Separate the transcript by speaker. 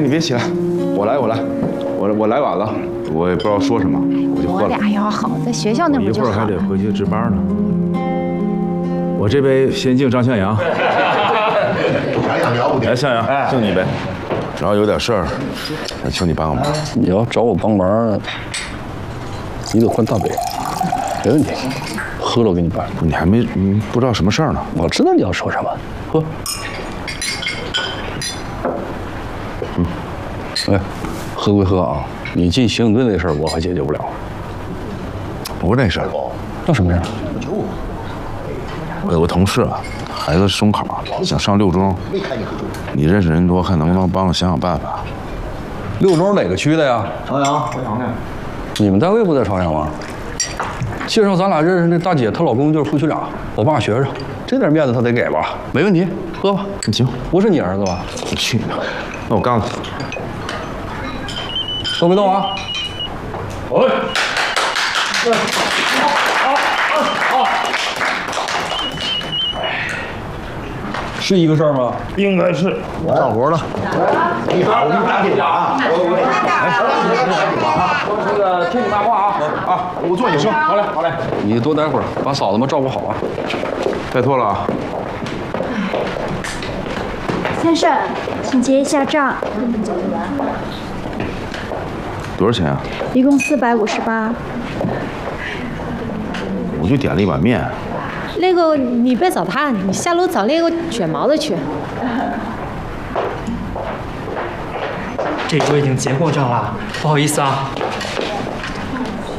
Speaker 1: 你别起来，我来，我来晚了，我也不知道说什么，我就喝了。
Speaker 2: 我俩要好，在学校那不就好？
Speaker 3: 一会儿还得回去值班呢。我这杯先敬张向阳。来，向阳，敬你一杯。
Speaker 1: 然后有点事儿，请你帮个忙。
Speaker 4: 你要找我帮忙，你得换大杯，没问题。喝了我给你办。
Speaker 1: 你还没不知道什么事儿呢？
Speaker 4: 我知道你要说什么，喝。哎，喝归喝啊，你进刑警队那事儿我还解决不了。
Speaker 1: 不是那事儿，
Speaker 4: 那什么事儿？
Speaker 1: 我有个同事啊，孩子中考，想上六中。你认识人多，看能不能帮我想想办法。
Speaker 4: 六中哪个区的呀？
Speaker 5: 朝阳的。
Speaker 4: 你们单位不在朝阳吗？介绍咱俩认识那大姐，她老公就是副区长，我爸学生，这点面子他得给吧？没问题，喝吧。
Speaker 1: 行，
Speaker 4: 不是你儿子吧？
Speaker 1: 我去，那我告诉你，
Speaker 4: 动没动啊？是一个事儿吗？
Speaker 3: 应该是。
Speaker 5: 上活了。你好，我给你打电话啊。
Speaker 4: 那个听你大话啊！
Speaker 1: 我做你生。好嘞，好嘞。
Speaker 4: 你多待会儿，把嫂子们照顾好啊。
Speaker 1: 拜托了啊。
Speaker 6: 先生，请结一下账。
Speaker 1: 多少钱啊？
Speaker 6: 一共458。
Speaker 1: 我就点了一碗面。
Speaker 2: 那个你别找他，你下楼找那个卷毛的去。
Speaker 7: 这周已经结过账了，不好意思啊。